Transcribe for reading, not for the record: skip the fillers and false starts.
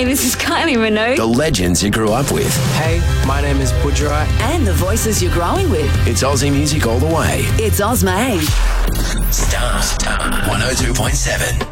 Hi, this is Kylie Minogue. The legends you grew up with. Hey, my name is Budrai. And the voices you're growing with. It's Aussie music all the way. It's Ozmade. Star 102.7.